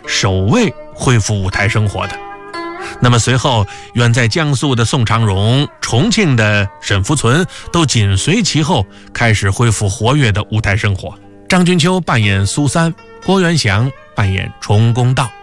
首位恢复舞台生活的。那么随后，远在江苏的宋长荣、重庆的沈福存都紧随其后，开始恢复活跃的舞台生活。张君秋扮演苏三，郭元祥扮演重公道。